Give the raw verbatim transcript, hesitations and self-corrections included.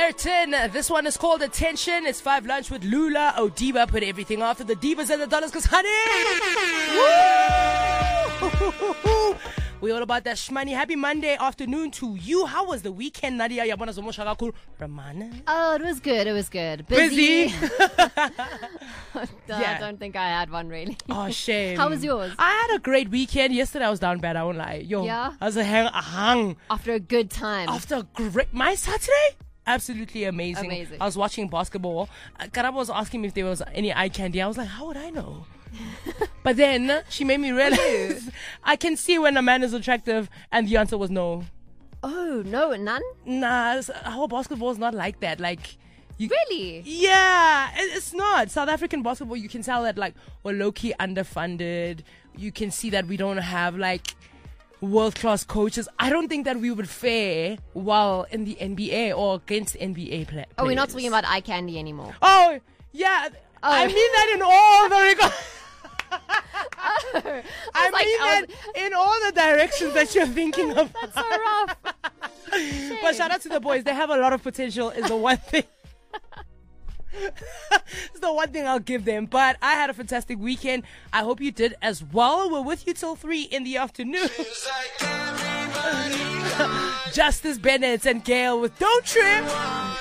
Certain. This one is called Attention. It's Five Lunch with Lula Odiba. Put everything after the divas and the dollars, cause honey, woo! We all about that shmoney. Happy Monday afternoon to you. How was the weekend, Nadia? Yabona zomo shakakhulu. Ramana? Oh, it was good. It was good. Busy. Busy? I don't think I had one really. Oh, shame. How was yours? I had a great weekend. Yesterday I was down bad. I won't lie. Yo, Yeah? I was a hang, a hung. After a good time. After a great, my Saturday, absolutely amazing. Amazing. I was watching basketball. Uh, Karaba was asking me if there was any eye candy. I was like, how would I know? But then she made me realize I can see when a man is attractive, and the answer was no. Oh, no, none? Nah, it's- our basketball is not like that. Like, you, Really? yeah, it- it's not. South African basketball, you can tell that, like, we're low-key underfunded. You can see that we don't have, like, world-class coaches. I don't think that we would fare well in the N B A or against N B A play- players. Oh, we're not talking about eye candy anymore. Oh, yeah. Oh. I mean that in all the regards. I I was like, mean I that in all the directions that you're thinking of. That's so rough. But shout out to the boys. They have a lot of potential is the one thing. It's the one thing I'll give them. But I had a fantastic weekend. I hope you did as well. We're with you till three in the afternoon. Justice Bennett and Gail with Don't Trip.